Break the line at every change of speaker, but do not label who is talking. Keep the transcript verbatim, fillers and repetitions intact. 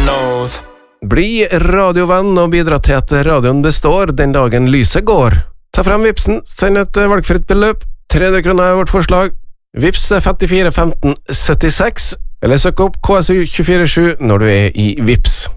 låt.
Bli radiovenn og bidra til at radioen består den dagen lyset går. Ta frem vipsen, send et valgfritt beløp. tre hundre kroner er vårt forslag. Vips er femtifire femten syttiseks, eller søk opp K S U to fire sju når du er i Vips.